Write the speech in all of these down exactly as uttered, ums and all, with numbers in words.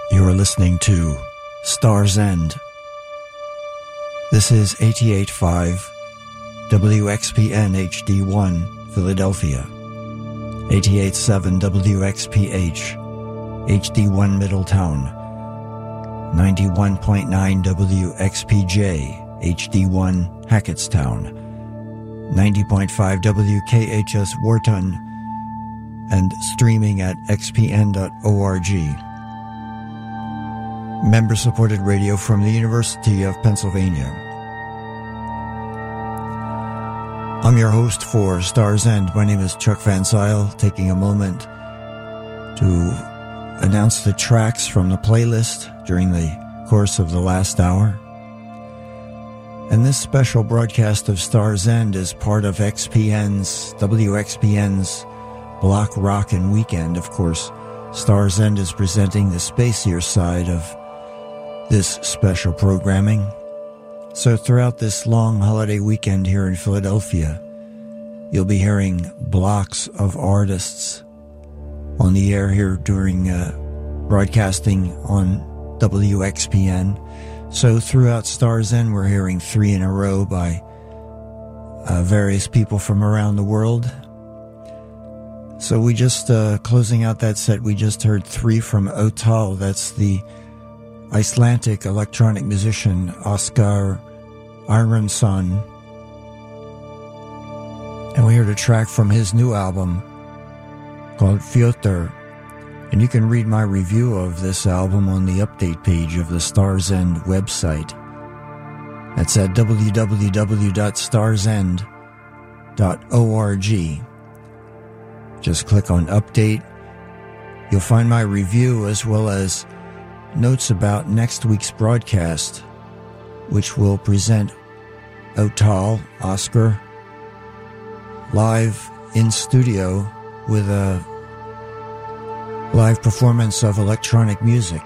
You are listening to Star's End. This is eighty-eight point five W X P N H D one, Philadelphia, eighty-eight point seven W X P H, H D one Middletown, ninety-one point nine W X P J, H D one Hackettstown, ninety point five W K H S Wharton, and streaming at x p n dot org. Member-supported radio from the University of Pennsylvania. I'm your host for Star's End. My name is Chuck Van Zyl, taking a moment to announce the tracks from the playlist during the course of the last hour. And this special broadcast of Star's End is part of X P N's, W X P N's Block Rock and Weekend. Of course, Star's End is presenting the spacier side of this special programming. So throughout this long holiday weekend here in Philadelphia, you'll be hearing blocks of artists on the air here during uh, broadcasting on W X P N. So throughout Star's End, we're hearing three in a row by uh, various people from around the world. So we just, uh, closing out that set, we just heard three from Otal. That's the Icelandic electronic musician Oskar Aronson. And we heard a track from his new album called Fjötur. And you can read my review of this album on the update page of the Star's End website. That's at w w w dot stars end dot org. Just click on Update. You'll find my review as well as notes about next week's broadcast, which will present Otal, Oskar, live in studio with a live performance of electronic music.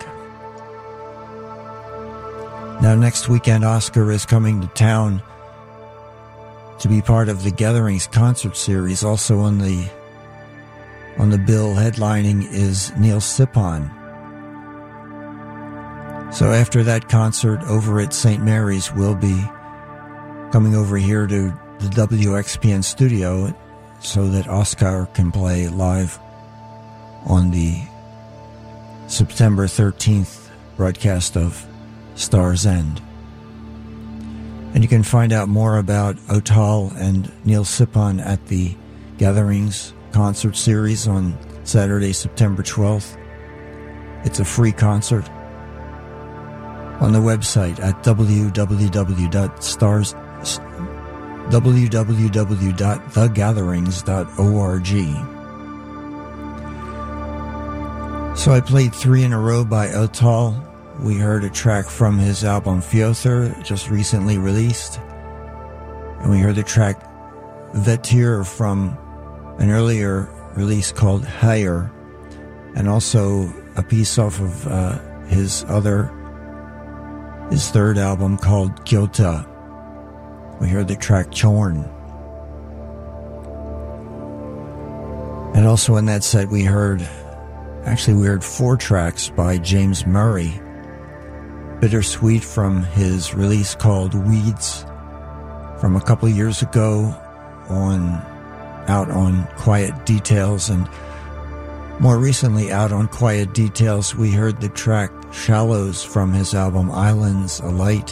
Now, next weekend, Oskar is coming to town to be part of the Gatherings concert series. Also on the on the bill headlining is Neil Sipon. So after that concert over at Saint Mary's, we'll be coming over here to the W X P N studio so that Oskar can play live on the September thirteenth broadcast of Star's End. And you can find out more about Otal and Neil Sipon at the Gatherings concert series on Saturday, September twelfth. It's a free concert on the website at w w w dot stars w w w dot the gatherings dot org. So I played three in a row by Otal. We heard a track from his album Fjötur, just recently released. And we heard the track Vetur from an earlier release called Higher, and also a piece off of uh, his other his third album called Kjota. We heard the track Chorn. And also in that set we heard, actually we heard four tracks by James Murray. Bittersweet from his release called Weeds from a couple years ago, on out on Quiet Details, and more recently out on Quiet Details we heard the track Shallows from his album Islands Alight.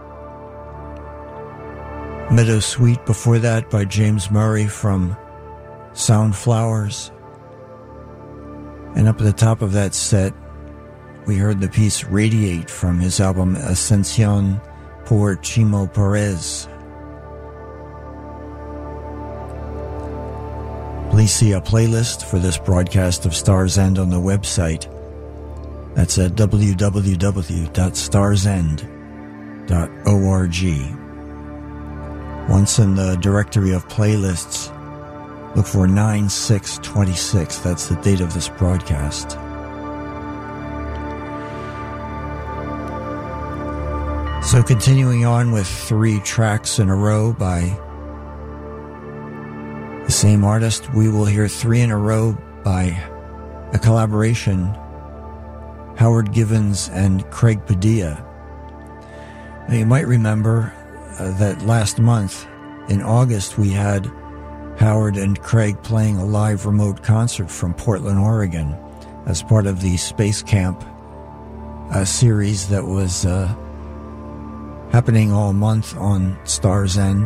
Meadowsweet before that by James Murray from Soundflowers. And up at the top of that set we heard the piece Radiate from his album Ascensión por Chimo Perez. Please see a playlist for this broadcast of Star's End on the website. That's at w w w dot stars end dot org. Once in the directory of playlists, look for nine six twenty-six. That's the date of this broadcast. So continuing on with three tracks in a row by the same artist, we will hear three in a row by a collaboration Howard Givens and Craig Padilla. Now, you might remember uh, that last month, in August, we had Howard and Craig playing a live remote concert from Portland, Oregon, as part of the Space Camp uh, series that was uh, happening all month on Star's End.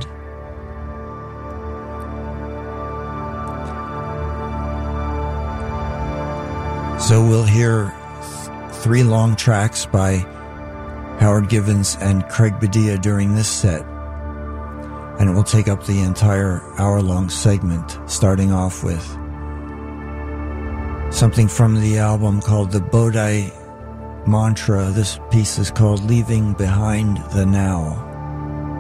So we'll hear th- three long tracks by Howard Givens and Craig Padilla during this set, and it will take up the entire hour-long segment, starting off with something from the album called the Bodhi Mantra. This piece is called Leaving Behind the Now.